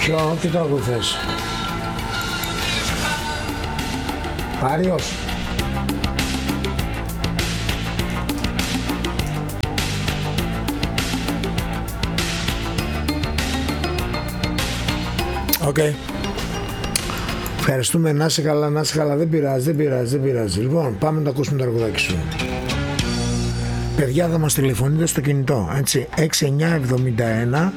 Ποιο, τι τραγούδι θες? Άριος. Οκ. Ευχαριστούμε, να είσαι καλά, να είσαι καλά. Δεν πειράζει. Λοιπόν, πάμε να ακούσουμε το τραγουδάκι σου. Παιδιά, θα μας τηλεφωνείτε στο κινητό, έτσι, 6971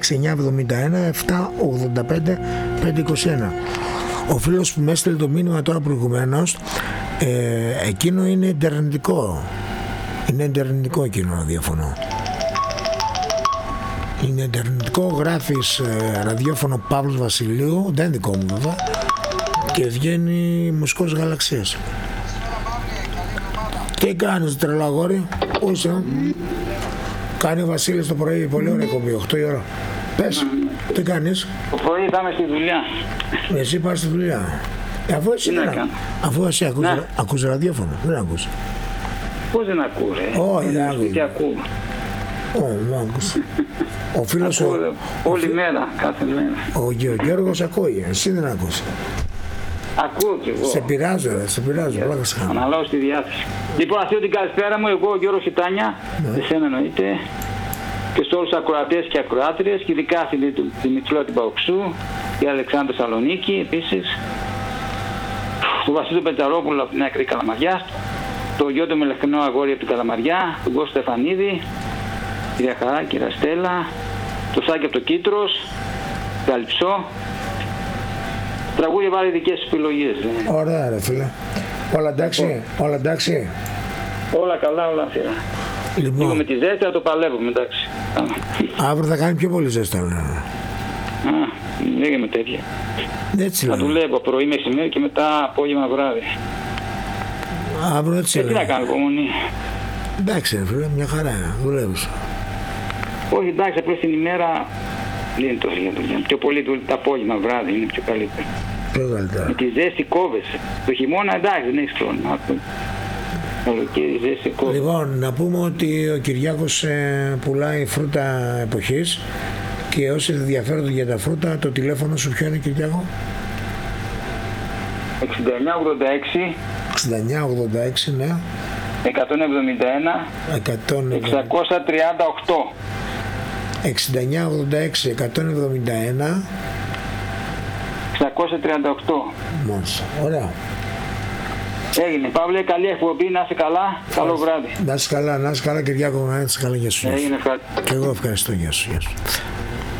785 521. Ο φίλος που με έστειλε το μήνυμα τώρα προηγουμένως, εκείνο είναι ιντερνετικό. Είναι ιντερνετικό εκείνο ραδιόφωνο. Είναι ιντερνετικό, γράφεις ραδιόφωνο Παύλος Βασιλείου, δεν δικό μου βέβαια, και βγαίνει μουσικός γαλαξίας. Τι κάνεις τρελό αγόρι, πού είσαι? Κάνει ο Βασίλης το πρωί, πολύ ωραία κομπή, 8 η ώρα. Πες, τι κάνεις? Το πρωί θα είμαι στη δουλειά. Εσύ πας στη δουλειά. Αφού εσύ ακούς ραδιόφωνο, δεν ακούς? Πώς δεν ακούω ρε? Όχι, δεν ακούς. Τι ακούω? Όχι, δεν ακούς. Ο φίλος όλη μέρα, κάθε μέρα. Ο Γιώργος ακούει, εσύ δεν ακούς. Ακούω κι εγώ. Σε πειράζω, πλάκα σε κάνω. Αναλάω στη διάθεση. Λοιπόν, αυτή την καλησπέρα μου, εγώ ο Γιώργος Ιτάνια, εσένα εννοείται, και σε όλους τους ακροατές και ακροάτριες, και ειδικά στη Δημητριώτη Παοξού, η Αλεξάνδρα Σαλονίκη επίσης, τον Βασίλη Πετζαρόπουλο από την άκρη Καλαμαριάς, το γιο του Μελεχνό αγόρι από την Καλαμαριά, τον Κώστα Στεφανίδη, κυρία Χαρά, κυρία Στέλλα, το Σάκη από το Κίτρος, Καλυψό. Τραγούδια βάλει δικές σου επιλογές. Ωραία ρε φίλε. Όλα εντάξει, όλα εντάξει. Όλα καλά, όλα θύρα. Λοιπόν. Λίγο με τη ζέστη θα το παλεύουμε, εντάξει. Αύριο θα κάνει πιο πολύ ζέστα. Λέγαμε τέτοια. Έτσι θα λέμε. δουλεύω πρωί μεσημέρι και μετά απόγευμα βράδυ. Αύριο έτσι λέμε. Τι να κάνω, υπομονή. Εντάξει ρε φίλε, μια χαρά, δουλεύεις. Όχι εντάξει, απλώς την ημέρα δεν είναι τόσο για δουλειά. Πιο πολύ το απόγευμα βράδυ είναι πιο καλύτερο. Πιο καλύτερα. Με τη ζέστη κόβεσαι. Το χειμώνα εντάξει, δεν έχεις χρόνο. Καλοκαίρι, ζέστη κόβεσαι. Λοιπόν, να πούμε ότι ο Κυριάκος πουλάει φρούτα εποχής, και όσοι ενδιαφέρονται για τα φρούτα, το τηλέφωνο σου ποιο είναι, Κυριάκο? 6986 ναι. 171 638. 6986 171 638. Μάλιστα, ωραία. Έγινε. Παύλε, καλή εκπομπή, να είσαι καλά. Καλό βράδυ. Να είσαι καλά, Κυριάκο, να είσαι καλά, για σου. Έγινε, ευχαριστώ. Και εγώ ευχαριστώ, γεια σου.